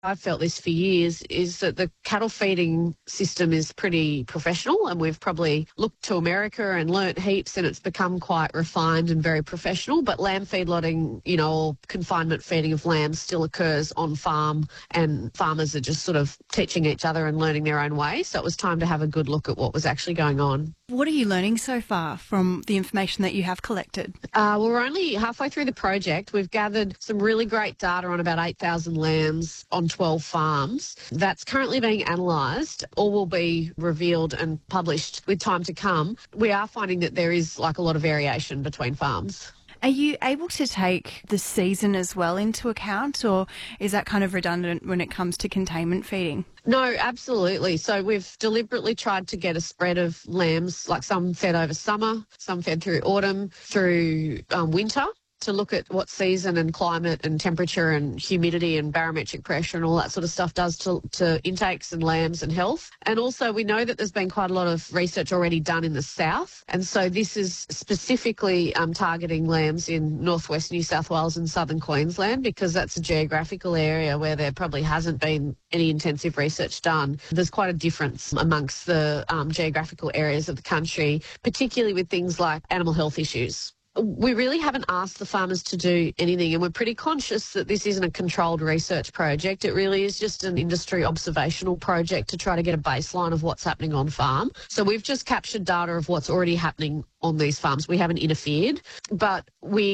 I've felt this for years, is that the cattle feeding system is pretty professional, and we've probably looked to America and learnt heaps, and it's become quite refined and very professional. But lamb feedlotting, or confinement feeding of lambs still occurs on farm, and farmers are just sort of teaching each other and learning their own way. So it was time to have a good look at what was actually going on. What are you learning so far from the information that you have collected? Well, we're only halfway through the project. We've gathered some really great data on about 8,000 lambs on 12 farms. That's currently being analysed. All will be revealed and published with time to come. We are finding that there is a lot of variation between farms. Are you able to take the season as well into account, or is that kind of redundant when it comes to containment feeding? No, absolutely. So we've deliberately tried to get a spread of lambs, like some fed over summer, some fed through autumn, through winter, to look at what season and climate and temperature and humidity and barometric pressure and all that sort of stuff does to intakes and lambs and health. And also we know that there's been quite a lot of research already done in the south. And so this is specifically targeting lambs in northwest New South Wales and southern Queensland, because that's a geographical area where there probably hasn't been any intensive research done. There's quite a difference amongst the geographical areas of the country, particularly with things like animal health issues. We really haven't asked the farmers to do anything, and we're pretty conscious that this isn't a controlled research project. It really is just an industry observational project to try to get a baseline of what's happening on farm. So we've just captured data of what's already happening on these farms. We haven't interfered, but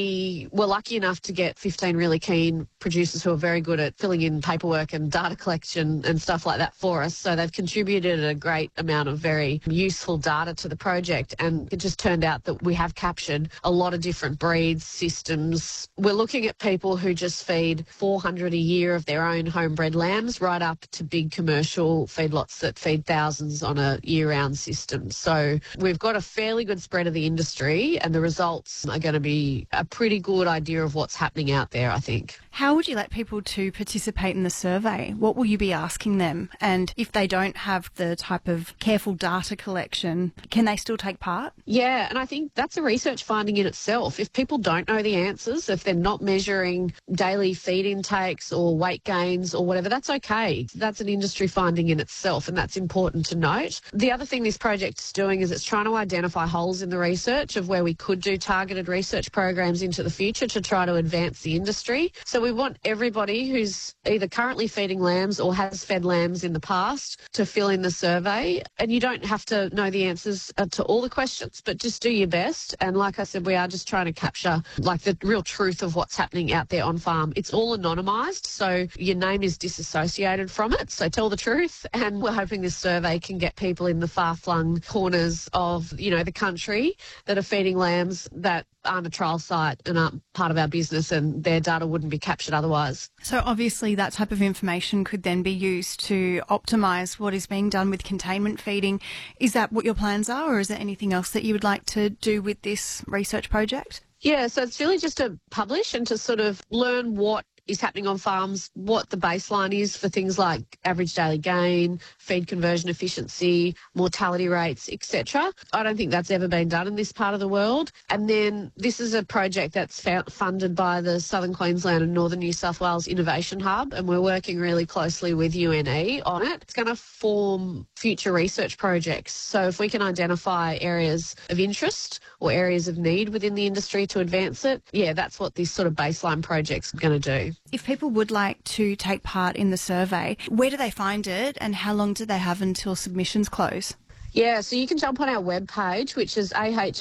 we were lucky enough to get 15 really keen producers who are very good at filling in paperwork and data collection and stuff like that for us. So they've contributed a great amount of very useful data to the project, and it just turned out that we have captured a lot of different breeds, systems. We're looking at people who just feed 400 a year of their own homebred lambs, right up to big commercial feedlots that feed thousands on a year-round system. So we've got a fairly good spread of the industry, and the results are going to be a pretty good idea of what's happening out there, I think. How would you like people to participate in the survey? What will you be asking them? And if they don't have the type of careful data collection, can they still take part? Yeah, and I think that's a research finding in itself. If people don't know the answers, if they're not measuring daily feed intakes or weight gains or whatever, that's okay. That's an industry finding in itself, and that's important to note. The other thing this project is doing is it's trying to identify holes in the research of where we could do targeted research programs into the future to try to advance the industry. So we want everybody who's either currently feeding lambs or has fed lambs in the past to fill in the survey. And you don't have to know the answers to all the questions, but just do your best. And like I said, we are just trying to capture the real truth of what's happening out there on farm. It's all anonymised, so your name is disassociated from it. So tell the truth. And we're hoping this survey can get people in the far-flung corners of, the country that are feeding lambs that aren't a trial site and aren't part of our business, and their data wouldn't be captured otherwise. So obviously that type of information could then be used to optimise what is being done with containment feeding. Is that what your plans are, or is there anything else that you would like to do with this research project? Yeah, so it's really just to publish and to sort of learn what is happening on farms, what the baseline is for things like average daily gain, feed conversion efficiency, mortality rates, etc. I don't think that's ever been done in this part of the world. And then this is a project that's funded by the Southern Queensland and Northern New South Wales Innovation Hub, and we're working really closely with UNE on it. It's going to form future research projects. So if we can identify areas of interest or areas of need within the industry to advance it, that's what this sort of baseline project's going to do. If people would like to take part in the survey, where do they find it, and how long do they have until submissions close? Yeah, so you can jump on our webpage, which is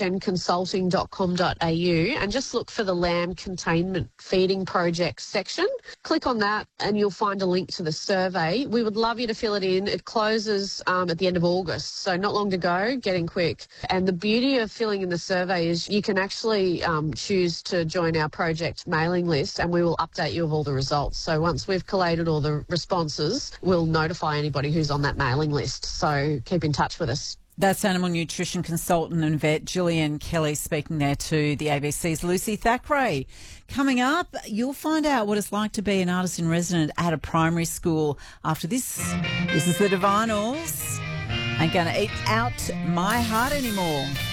ahnconsulting.com.au, and just look for the Lamb Containment Feeding Project section. Click on that and you'll find a link to the survey. We would love you to fill it in. It closes at the end of August, so not long to go, getting quick. And the beauty of filling in the survey is you can actually choose to join our project mailing list, and we will update you of all the results. So once we've collated all the responses, we'll notify anybody who's on that mailing list. So keep in touch with us. That's animal nutrition consultant and vet Gillian Kelly speaking there to the ABC's Lucy Thackeray. Coming up, you'll find out what it's like to be an artist-in-resident at a primary school. After this is the Divinals. Ain't Gonna Eat Out My Heart Anymore.